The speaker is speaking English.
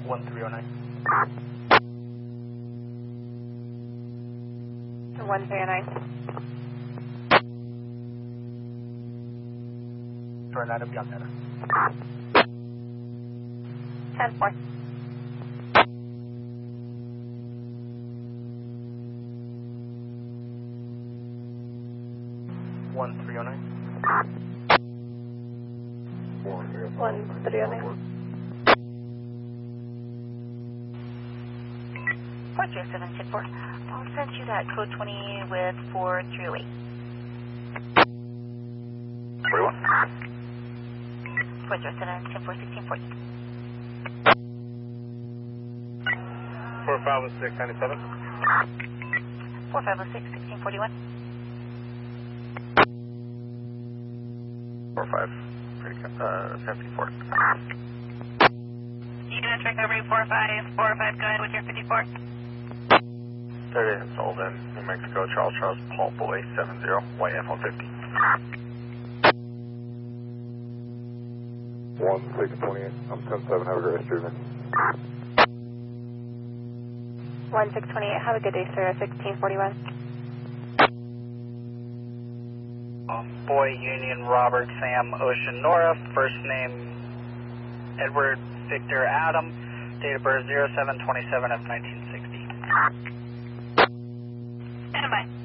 1309. 1309. Tornado beyond data. 10-4. One 309. 1309. 40764. I'll send you that code 20 with 4308. 41. 407 4506 97. 4506 1641. 45 54. You gonna check over 4545, go ahead with your 54. 30 installed in New Mexico, Charles Paul Boy 70, white F-150. 1628. I'm 10-7. Have a great rest of your evening. 1628. Have a good day, sir. 1641. Boy Union Robert Sam Ocean Nora, first name Edward Victor Adam, date of birth 07/27 of 1960. Stand by.